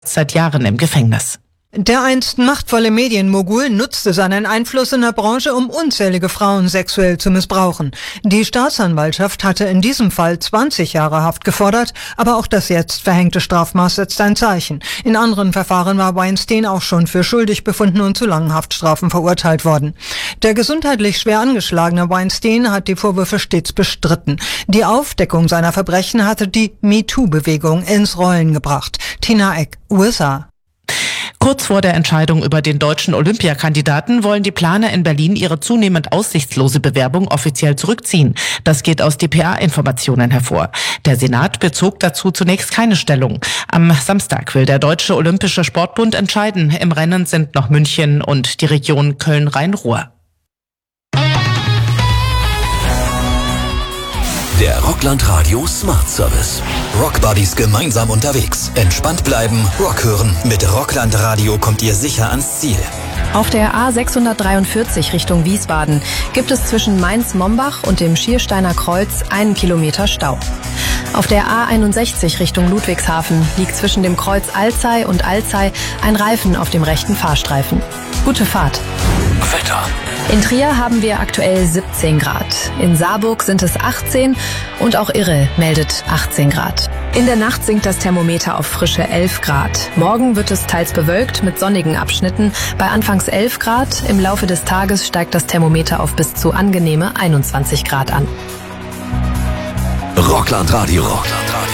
seit Jahren im Gefängnis. Der einst machtvolle Medienmogul nutzte seinen Einfluss in der Branche, um unzählige Frauen sexuell zu missbrauchen. Die Staatsanwaltschaft hatte in diesem Fall 20 Jahre Haft gefordert, aber auch das jetzt verhängte Strafmaß setzt ein Zeichen. In anderen Verfahren war Weinstein auch schon für schuldig befunden und zu langen Haftstrafen verurteilt worden. Der gesundheitlich schwer angeschlagene Weinstein hat die Vorwürfe stets bestritten. Die Aufdeckung seiner Verbrechen hatte die MeToo-Bewegung ins Rollen gebracht. Tina Eck, USA. Kurz vor der Entscheidung über den deutschen Olympiakandidaten wollen die Planer in Berlin ihre zunehmend aussichtslose Bewerbung offiziell zurückziehen. Das geht aus dpa-Informationen hervor. Der Senat bezog dazu zunächst keine Stellung. Am Samstag will der Deutsche Olympische Sportbund entscheiden. Im Rennen sind noch München und die Region Köln-Rhein-Ruhr. Der Rockland Radio Smart Service. Rockbuddies gemeinsam unterwegs. Entspannt bleiben, Rock hören. Mit Rockland Radio kommt ihr sicher ans Ziel. Auf der A643 Richtung Wiesbaden gibt es zwischen Mainz-Mombach und dem Schiersteiner Kreuz 1 Kilometer Stau. Auf der A61 Richtung Ludwigshafen liegt zwischen dem Kreuz Alzey und Alzey ein Reifen auf dem rechten Fahrstreifen. Gute Fahrt. Wetter. In Trier haben wir aktuell 17 Grad. In Saarburg sind es 18 und auch Irre meldet 18 Grad. In der Nacht sinkt das Thermometer auf frische 11 Grad. Morgen wird es teils bewölkt mit sonnigen Abschnitten. Bei anfangs 11 Grad. Im Laufe des Tages steigt das Thermometer auf bis zu angenehme 21 Grad an. Rockland Radio.